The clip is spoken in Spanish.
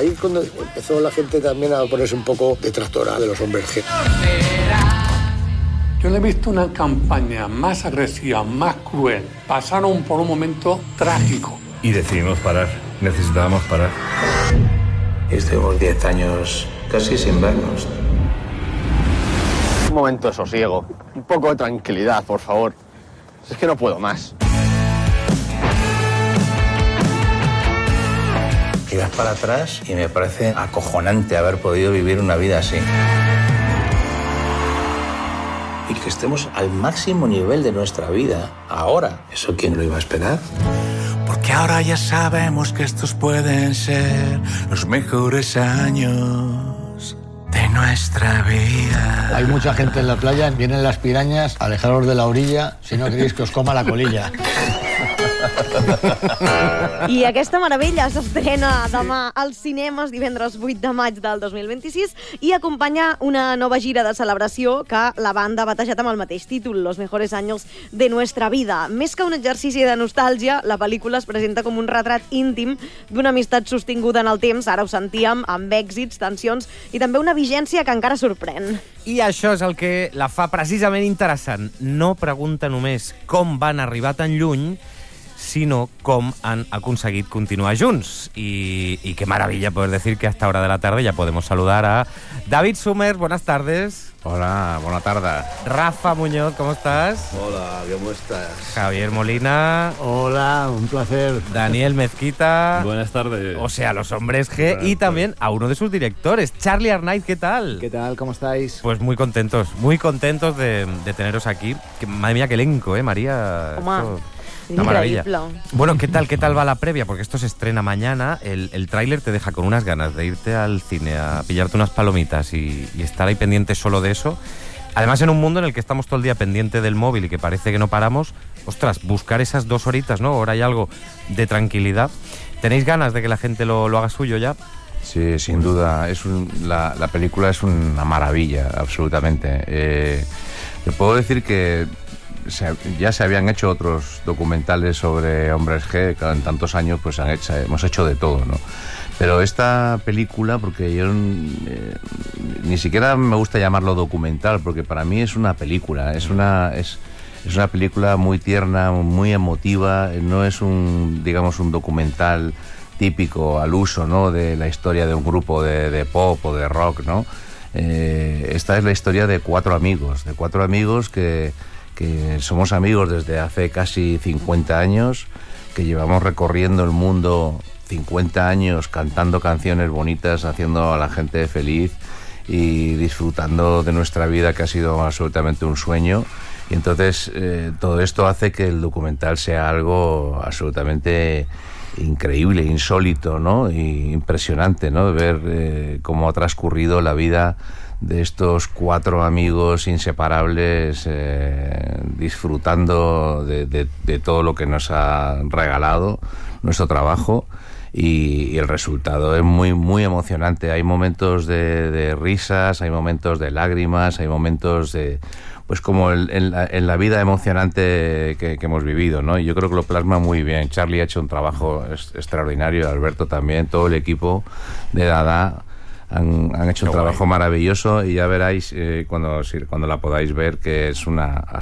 Ahí cuando empezó la gente también a ponerse un poco detractora de los hombres G. Yo no he visto una campaña más agresiva, más cruel. Pasaron por un momento trágico. Y decidimos parar. Necesitábamos parar. Estuvimos 10 años casi sin vernos. Un momento de sosiego. Un poco de tranquilidad, por favor. Es que no puedo más. Miras para atrás y me parece acojonante haber podido vivir una vida así. Y que estemos al máximo nivel de nuestra vida, ahora. ¿Eso quién lo iba a esperar? Porque ahora ya sabemos que estos pueden ser los mejores años de nuestra vida. Hay mucha gente en la playa, vienen las pirañas, alejaros de la orilla, si no queréis que os coma la colilla. I aquesta meravella s'estrena demà als cinemes, divendres 8 de maig del 2026, i acompanya una nova gira de celebració que la banda ha batejat amb el mateix títol, Los mejores años de nuestra vida. Més que un exercici de nostàlgia, la pel·lícula es presenta com un retrat íntim d'una amistat sostinguda en el temps, ara ho sentíem, amb èxits, tensions i també una vigència que encara sorprèn. I això és el que la fa precisament interessant. No pregunta només com van arribar tan lluny, sino com han aconseguit continuar junts. Y qué maravilla poder decir que a esta hora de la tarde ya podemos saludar a David Summers. Buenas tardes. Hola, buena tarde. Rafa Muñoz, ¿cómo estás? Hola, ¿cómo estás? Javier Molina. Hola, un placer. Daniel Mezquita. Buenas tardes. O sea, los hombres G. Y también a uno de sus directores, Charlie Arnaiz. ¿Qué tal? ¿Qué tal? ¿Cómo estáis? Pues muy contentos de teneros aquí. Madre mía, qué elenco, María. Una maravilla. Bueno, ¿qué tal va la previa? Porque esto se estrena mañana. El tráiler te deja con unas ganas de irte al cine a pillarte unas palomitas y estar ahí pendiente solo de eso. Además, en un mundo en el que estamos todo el día pendiente del móvil y que parece que no paramos, ostras, buscar esas 2 horitas, ¿no? Ahora hay algo de tranquilidad. ¿Tenéis ganas de que la gente lo haga suyo ya? Sí, sin duda. La película es una maravilla, absolutamente. Te puedo decir que ya se habían hecho otros documentales sobre hombres G, que en tantos años pues hemos hecho de todo, ¿no? Pero esta película, porque yo ni siquiera me gusta llamarlo documental, porque para mí es una película, es una película muy tierna, muy emotiva, no es un documental típico al uso, ¿no?, de la historia de un grupo de pop o de rock, ¿no? Esta es la historia de 4 amigos que somos amigos desde hace casi 50 años, que llevamos recorriendo el mundo 50 años cantando canciones bonitas, haciendo a la gente feliz y disfrutando de nuestra vida, que ha sido absolutamente un sueño. Y entonces todo esto hace que el documental sea algo absolutamente increíble, insólito, ¿no? Y impresionante, ¿no? Ver cómo ha transcurrido la vida de estos 4 amigos inseparables, disfrutando de todo lo que nos ha regalado nuestro trabajo, y el resultado es muy, muy emocionante. Hay momentos de risas, hay momentos de lágrimas, hay momentos de, pues como en la vida emocionante que hemos vivido, ¿no? Y yo creo que lo plasma muy bien. Charlie ha hecho un trabajo extraordinario, Alberto también, todo el equipo de Dada han hecho un trabajo maravilloso, y ya veréis cuando la podáis ver, que es una